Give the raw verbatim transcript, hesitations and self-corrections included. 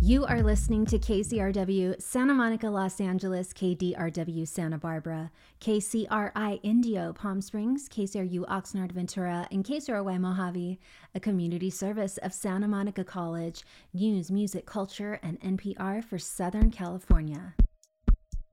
You are listening to K C R W Santa Monica, Los Angeles, K D R W Santa Barbara, K C R I Indio Palm Springs, K C R U Oxnard Ventura, and K C R Y Mojave, a community service of Santa Monica College, news, music, culture, and N P R for Southern California.